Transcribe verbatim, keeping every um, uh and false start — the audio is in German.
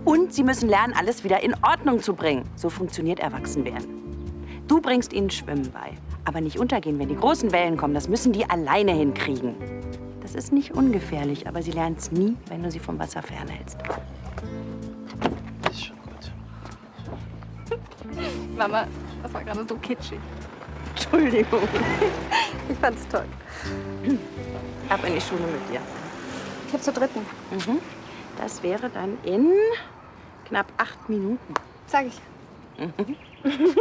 Und sie müssen lernen, alles wieder in Ordnung zu bringen. So funktioniert Erwachsenwerden. Du bringst ihnen Schwimmen bei. Aber nicht untergehen, wenn die großen Wellen kommen. Das müssen die alleine hinkriegen. Das ist nicht ungefährlich, aber sie lernen es nie, wenn du sie vom Wasser fernhältst. Das ist schon gut. Mama, das war gerade so kitschig. Entschuldigung. Ich fand's toll. Ab in die Schule mit dir. Ich hab zur dritten. Mhm. Das wäre dann in knapp acht Minuten. Sag ich. Mhm.